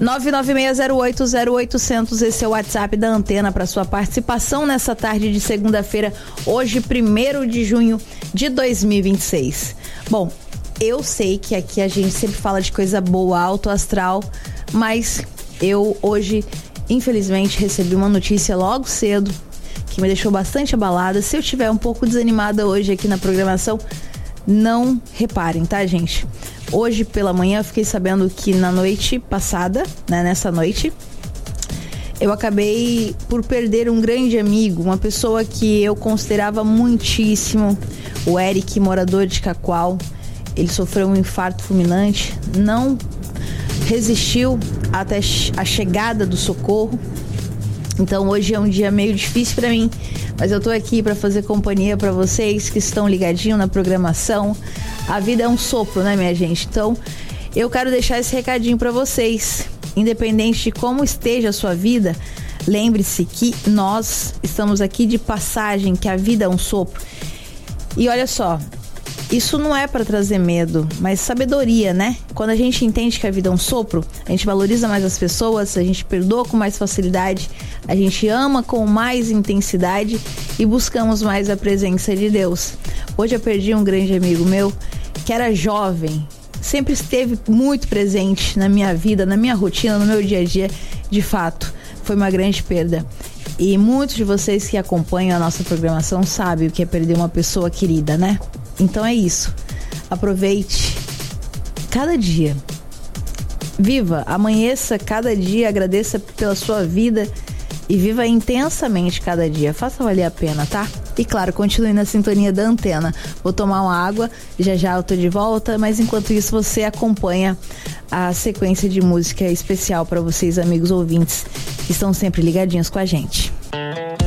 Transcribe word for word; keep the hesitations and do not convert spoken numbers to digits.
nove nove seis zero oito zero oito zero zero, esse é o WhatsApp da Antena para sua participação nessa tarde de segunda-feira, hoje primeiro de junho de dois mil e vinte e seis. Bom, eu sei que aqui a gente sempre fala de coisa boa, alto astral, mas eu hoje, infelizmente, recebi uma notícia logo cedo que me deixou bastante abalada. Se eu estiver um pouco desanimada hoje aqui na programação, não reparem, tá, gente? Hoje pela manhã eu fiquei sabendo que na noite passada, né, nessa noite, eu acabei por perder um grande amigo, uma pessoa que eu considerava muitíssimo, o Eric, morador de Cacoal. Ele sofreu um infarto fulminante, não resistiu até a chegada do socorro. Então hoje é um dia meio difícil para mim, mas eu tô aqui para fazer companhia para vocês que estão ligadinhos na programação. A vida é um sopro, né, minha gente? Então eu quero deixar esse recadinho para vocês. Independente de como esteja a sua vida, lembre-se que nós estamos aqui de passagem, que a vida é um sopro. E olha só, isso não é para trazer medo, mas sabedoria, né? Quando a gente entende que a vida é um sopro, a gente valoriza mais as pessoas, a gente perdoa com mais facilidade, a gente ama com mais intensidade e buscamos mais a presença de Deus. Hoje eu perdi um grande amigo meu que era jovem, sempre esteve muito presente na minha vida, na minha rotina, no meu dia a dia. De fato, foi uma grande perda. E muitos de vocês que acompanham a nossa programação sabem o que é perder uma pessoa querida, né? Então é isso. Aproveite cada dia. Viva, amanheça cada dia, agradeça pela sua vida e viva intensamente cada dia. Faça valer a pena, tá? E claro, continue na sintonia da Antena. Vou tomar uma água, já já eu tô de volta, mas enquanto isso você acompanha a sequência de música especial para vocês, amigos ouvintes, que estão sempre ligadinhos com a gente.